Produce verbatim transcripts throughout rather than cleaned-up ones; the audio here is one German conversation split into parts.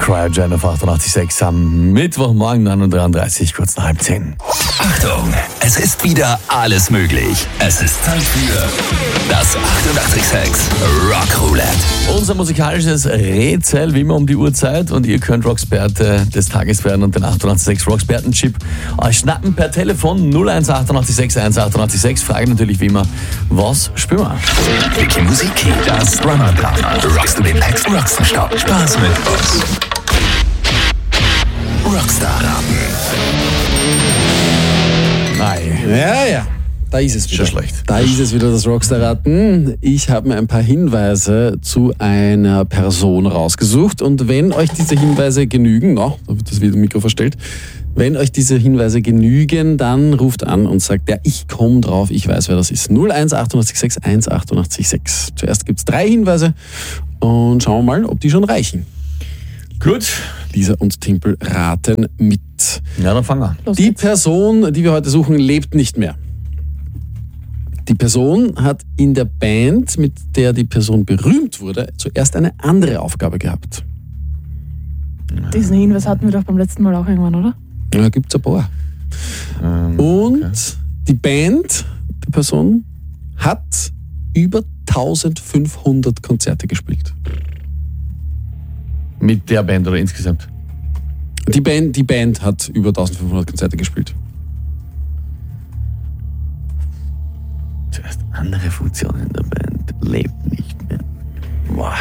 Cryogen auf achtundachtzig Komma sechs am Mittwochmorgen, neun Uhr dreiunddreißig, kurz nach halb zehn. Achtung, es ist wieder alles möglich. Es ist Zeit für das achtundachtzig Komma sechs Rock Roulette. Unser musikalisches Rätsel, wie immer um die Uhrzeit, und ihr könnt Rocksperte des Tages werden und den achtundachtzig Komma sechs Rocksperten-Chip euch schnappen per Telefon null eins achtundachtzig sechs eins achtundachtzig sechs. Frage natürlich wie immer, was spielen wir? Wiki Musiki, das Drummer-Drama. Rockst du den Text, rockst du Stopp. Spaß mit uns. Rockstar-Raten. Nein. Ja, ja. Da ist es wieder. Schon schlecht. Da ist es wieder, das Rockstar-Raten. Ich habe mir ein paar Hinweise zu einer Person rausgesucht. Und wenn euch diese Hinweise genügen, na, da wird das wieder im Mikro verstellt, wenn euch diese Hinweise genügen, dann ruft an und sagt, ja, ich komme drauf, ich weiß, wer das ist. null eins achtundachtzig sechs eins achtundachtzig sechs. Zuerst gibt es drei Hinweise und schauen wir mal, ob die schon reichen. Gut. Lisa und Timpel raten mit. Ja, dann fangen wir. Los Die geht's. Person, die wir heute suchen, lebt nicht mehr. Die Person hat in der Band, mit der die Person berühmt wurde, zuerst eine andere Aufgabe gehabt. Diesen Hinweis hatten wir doch beim letzten Mal auch irgendwann, oder? Ja, gibt's ein paar. Ähm, Und okay. die Band, die Person, hat über eintausendfünfhundert Konzerte gespielt. Mit der Band oder insgesamt? Die Band, die Band hat über eintausendfünfhundert Konzerte gespielt. Zuerst andere Funktionen in der Band, lebt nicht mehr. Boah.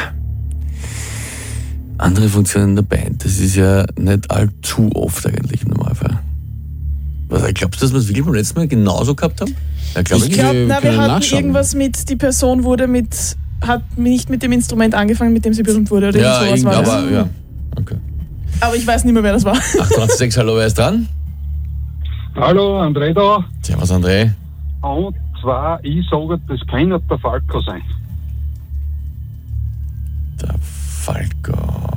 Andere Funktionen in der Band, das ist ja nicht allzu oft eigentlich im Normalfall. Was, glaubst du, dass wir es wirklich beim letzten Mal genauso gehabt haben? Ja, glaub Ich ich. Ich glaube, Wir na, wir können hatten nachschauen. irgendwas mit, die Person wurde mit, hat nicht mit dem Instrument angefangen, mit dem sie berühmt wurde. Oder Ja, irgend sowas irgendwie, war das. aber ja. Okay. Aber ich weiß nicht mehr, wer das war. achtundachtzig Komma sechs, hallo, wer ist dran? Hallo, André da. Servus, André. Und zwar, ich sage, das kann nicht der Falco sein. Der Falco.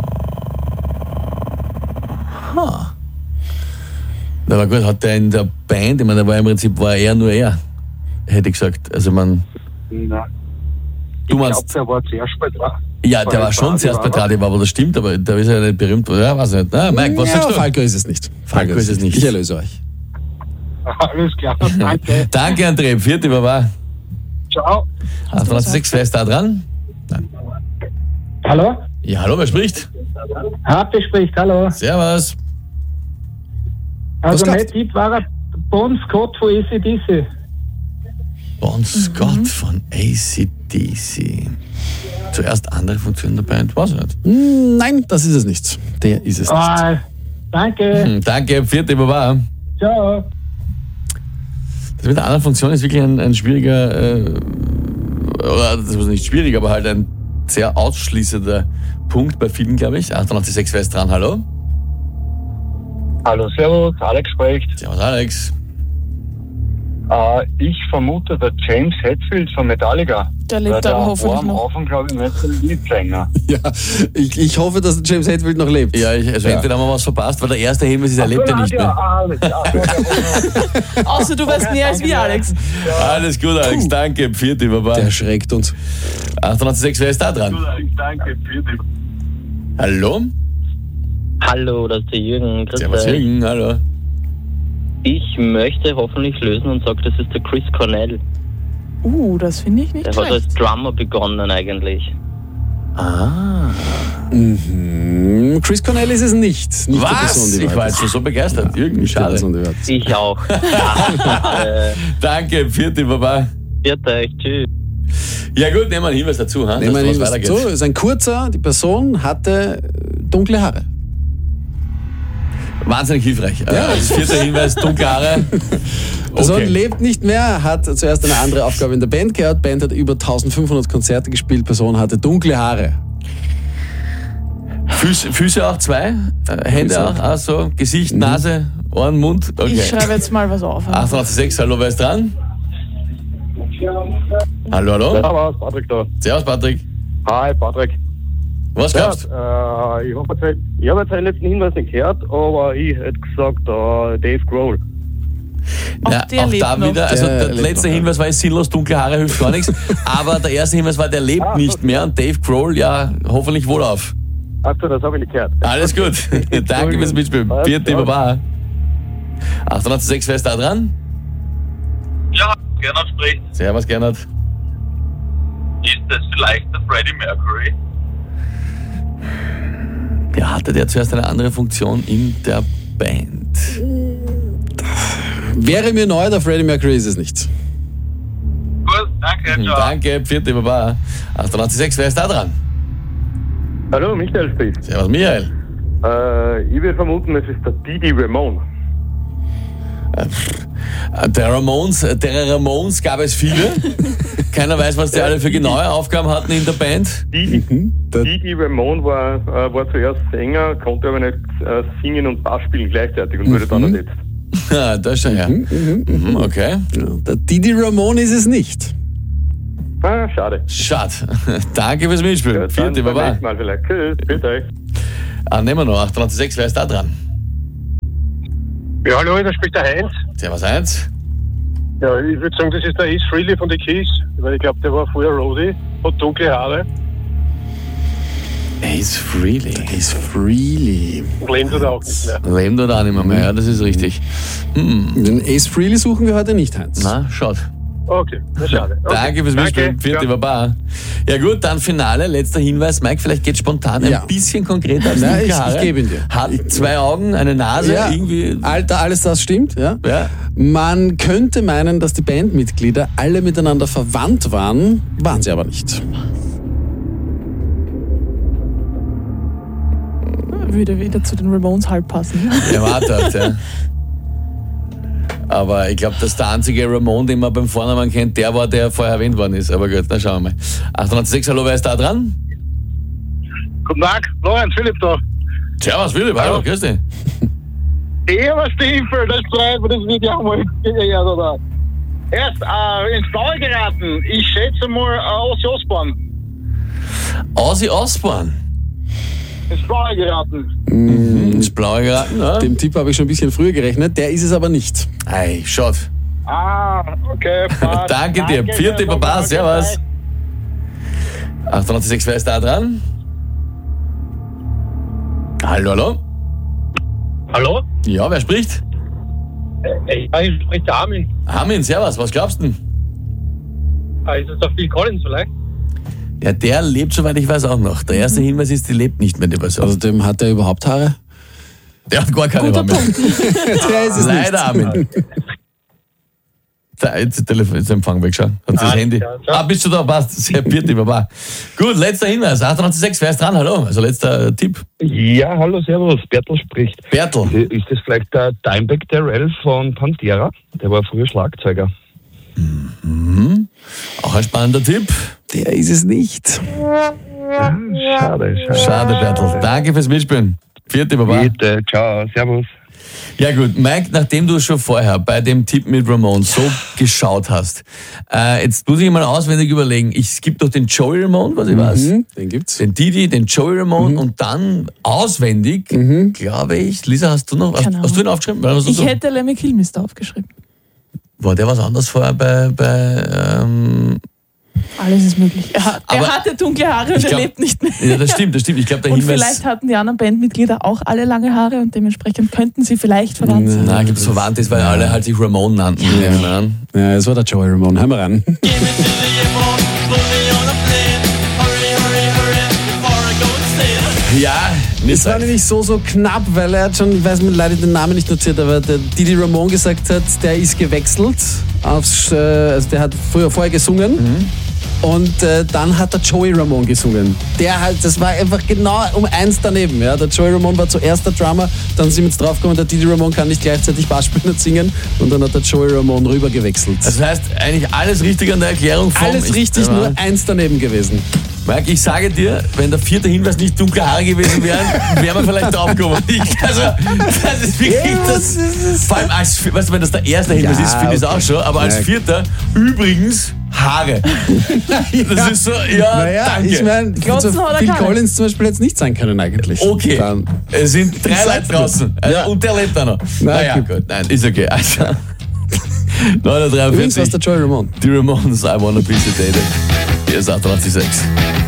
Ha. Na, aber gut, hat der in der Band, ich meine, der war im Prinzip, war er nur er, hätte ich gesagt. Also man, Nein. Du ich meinst- glaube, der war zuerst bei dran. ja, der war schon zuerst bei Tradivar, aber das stimmt, aber da ist er ja nicht berühmt. Ja, weiß nicht. Na, Mike, was ja, sagst du? Falco ist es nicht. Falco ist es nicht. Ich erlöse euch. Alles klar, danke. Danke, André. Vierte Baba. Ciao. achtundachtzig Komma sechs, wer ist da dran? Nein. Hallo? Ja, hallo, wer spricht? Habt spricht, hallo. Servus. Also Was mein glaubst Tipp war ein Bon Scott von A C D C. Bon Scott von A C D C. Zuerst andere Funktionen der Band, weiß ich nicht. Hm, Nein, das ist es nicht. Der ist es nicht. Ah, danke. Hm, danke, vierte Baba. Ciao. Das mit der anderen Funktion ist wirklich ein, ein schwieriger, äh, oder das ist nicht schwierig, aber halt ein sehr ausschließender Punkt bei vielen, glaube ich. achtundachtzig Komma sechs, wer ist dran? Hallo? Hallo, servus, Alex spricht. Servus, Alex. Äh, ich vermute, der James Hetfield von Metallica. Der lebt Weil der aber hoffentlich war am noch. Anfang, glaube ich, nicht so ein Liedsänger. Ja, ich, ich hoffe, dass James Hetfield noch lebt. Ja, ich, also Ja. entweder haben wir was verpasst, weil der erste Hinweis ist, er lebt ja nicht ja, mehr. alles, ja, ja, ja, Außer du weißt mehr als wir, Alex. Alles gut, Alex, danke, vierte Baba. Der schreckt uns. achtundachtzig Komma sechs, wer ist da dran? danke, bitte. Hallo? Hallo, das ist der Jürgen. Grüß Servus, euch. Jürgen, hallo. Ich möchte hoffentlich lösen und sage, das ist der Chris Cornell. Uh, das finde ich nicht Der hat als schlecht. Drummer begonnen eigentlich. Ah. Mhm. Chris Cornell ist es nicht. Nicht die Person, Was? die Ich wir war heute- jetzt schon so begeistert. Jürgen, Nicht die Person, schade. die wir heute- Ich auch. äh, Danke, vierte Baba. Viert euch, tschüss. Ja gut, nehmen wir einen Hinweis dazu. Ha? Nehmen wir dass ihn was was weitergeht. zu. Ist ein kurzer. Die Person hatte äh, dunkle Haare. Wahnsinnig hilfreich. Ja. Das vierte Hinweis, dunkle Haare. Die Person Okay. lebt nicht mehr, hat zuerst eine andere Aufgabe in der Band gehabt. Band hat über eintausendfünfhundert Konzerte gespielt. Person hatte dunkle Haare. Füße, Füße auch zwei, äh, Hände Füße auch, auch. auch so, Gesicht, Nase, Ohren, Mund. Okay. Ich schreibe jetzt mal was auf. achtundachtzig Komma sechs, hallo, wer ist dran? Hallo, hallo. Servus, Patrick da. Servus, Patrick. Hi, Patrick. Was Ja, glaubst du? äh, ich habe jetzt, halt- ich hab jetzt den letzten Hinweis nicht gehört, aber ich hätte gesagt, äh, Dave Grohl. Auch Ja, der auch lebt da noch. wieder, also Der der, lebt letzte noch, ja. Hinweis war jetzt sinnlos, dunkle Haare hilft gar nichts. Aber der erste Hinweis war, der lebt nicht mehr und Dave Grohl, ja, hoffentlich wohlauf. Achso, das habe ich nicht gehört. Alles gut. Danke fürs Mitspielen. Alles Vierte klar. Baba. achtundachtzig Komma sechs, wer ist da dran? Ja, Gernot spricht. Servus, Gernot. Ist das vielleicht der Freddie Mercury? Ja, hatte der zuerst eine andere Funktion in der Band? Wäre mir neu, der Freddie Mercury ist es nicht. Gut, danke, ciao. Danke, vierte Baba. achtundachtzig Komma sechs, wer ist da dran? Hallo, Michael spricht. Servus, Michael. Äh, ich würde vermuten, es ist der Didi Ramone. Der Ramones, der Ramones gab es viele. Keiner weiß, was die alle für genaue Aufgaben hatten in der Band. Didi, Der- Didi Ramone war, äh, war zuerst Sänger, konnte aber nicht äh, singen und Bass spielen gleichzeitig und wurde dann ersetzt. Ja, das schon, ja. Mhm, okay. Ja, der Didi Ramone ist es nicht. Ah, schade. Schade. Danke fürs Mitspielen. Gut, Vierte dann beim Baba. nächsten Mal vielleicht. Tschüss, bitte euch. Ah, nehmen wir noch. achtundachtzig Komma sechs, wer ist da dran? Ja, hallo, da spricht der Heinz. Servus, eins. Ja, ich würde sagen, das ist der Ace Frehley von den Keys, weil ich glaube, der war vorher Roadie, hat dunkle Haare Ace Frehley. Ace Frehley. und lebt oder auch nicht mehr. Lebt oder auch nicht mehr, mehr. Ja, das ist richtig. Hm. Den Ace Frehley suchen wir heute nicht, Heinz. Na, schaut. Okay, na schade. Okay. Danke fürs Mitspielen. Vierte ja. Baba. Ja gut, dann Finale, letzter Hinweis. Mike, vielleicht geht spontan ein Ja. bisschen konkreter als Nein, dunkle ich- ich Haare. gebe ihn dir. Hat zwei Augen, eine Nase, Ja. irgendwie. Alter, alles das stimmt, ja. Ja. Man könnte meinen, dass die Bandmitglieder alle miteinander verwandt waren, waren sie aber nicht. Würde wieder zu den Ramones halb passen. Ja, warte, ja. Aber ich glaube, dass der einzige Ramon, den man beim Vornamen kennt, der war, der vorher erwähnt worden ist. Aber gut, dann schauen wir mal. achtundachtzig Komma sechs, hallo, wer ist da dran? Guten Tag, Lorenz, Philipp da. Servus, Philipp, hallo, grüß dich. Eber Stiefel, das freut mich, das wird ja mal ja, da, da. Erst äh, ins Blaue geraten. Ich schätze mal äh, Ozzy Osbourne. Ozzy Osbourne. Ins Blaue geraten. Ins Blaue geraten, ja. Dem Tipp habe ich schon ein bisschen früher gerechnet, der ist es aber nicht. Ei, schaut. Ah, okay. passt. Danke dir. Vierte schön, Baba, danke, servus. achtundachtzig Komma sechs, wer ist da dran? Hallo, hallo? Hallo? Ja, wer spricht? Äh, ja, ich spreche der Armin. Armin, servus, was glaubst du denn? Ah, ist das der Phil Collins vielleicht? Ja, der lebt, soweit ich weiß, auch noch. Der erste Hinweis ist, die lebt nicht mehr, die Person. Also dem hat er überhaupt Haare? Der hat gar keine Guter mehr. Der ist es Leider, nicht. Armin. Da, jetzt, Telefon, jetzt Empfang weg, schau. Und das Ah, Handy. ja, ja. Ah, bist du da? Passt. Sehr bitte, Baba. Gut, letzter Hinweis. achtundachtzig Komma sechs, wer ist dran? Hallo. Also letzter Tipp. Ja, hallo, servus, Bertel spricht. Bertel. Ist das vielleicht der Dimebag Darrell von Pantera? Der war früher Schlagzeuger. Auch ein spannender Tipp. Der ist es nicht. Ja, schade, schade. Schade, Bertel. Danke fürs Mitspielen. Vierte, Baba. Bitte, ciao, servus. Ja gut, Mike, nachdem du schon vorher bei dem Tipp mit Ramon so geschaut hast, äh, jetzt muss ich mal auswendig überlegen. Ich, es gibt doch den Joey Ramone, was ich weiß. Mhm, den gibt's. Den Didi, den Joey Ramone und dann auswendig, glaube ich, Lisa, hast du noch, hast, Keine hast du ihn aufgeschrieben? Weil, was hast Ich du- hätte Lemmy Kilmister aufgeschrieben. War der was anderes vorher bei, bei ähm, Alles ist möglich. Er, hat, Aber er hatte dunkle Haare und ich er glaub- lebt nicht mehr. ja, das stimmt, das stimmt. Ich glaube, der Und Hinweis... vielleicht hatten die anderen Bandmitglieder auch alle lange Haare und dementsprechend könnten sie vielleicht verwandt sein. Nein, gibt es verwandt ist, weil alle halt sich Ramon nannten. Ja. Nehmen wir an. Ja, es war der Joey Ramone. Hör mal ran. Ja, nicht Es war nämlich so, so knapp, weil er hat schon, ich weiß mir leider den Namen nicht notiert, aber der Didi Ramone gesagt hat, der ist gewechselt. Aufs, äh, also der hat früher vorher gesungen. Und äh, dann hat der Joey Ramone gesungen. Der halt, das war einfach genau um eins daneben. Ja. Der Joey Ramone war zuerst der Drummer, dann sind wir jetzt draufgekommen, der Didi Ramone kann nicht gleichzeitig Bass spielen und singen. Und dann hat der Joey Ramone rübergewechselt. Das heißt, eigentlich alles richtig an der Erklärung vom... Alles Ich- richtig, Ja. nur eins daneben gewesen. Mike, ich sage dir, wenn der vierte Hinweis nicht dunkle Haare gewesen wären, wären wir vielleicht draufgekommen. Ich, also, das ist wirklich Ja, das. das ist- Vor allem als, weißt du, wenn das der erste Hinweis Ja, ist, finde ich es okay. auch schon. Aber als Ja. vierter, übrigens, Haare. Das ist so, ja, Naja, danke. ich meine, Glotzen so oder Phil keine? Collins zum Beispiel jetzt nicht sein können eigentlich. Okay, Dann, es sind drei Leute sag's dir. draußen. Also, Ja. und der lebt da noch. Na, naja, gut. gut. Nein, ist okay. Also, übrigens war es neun Uhr dreiundvierzig. der Joey Ramone. Die Ramones, I Wanna Be Sedated. Hier ist achtundachtzig Komma sechs.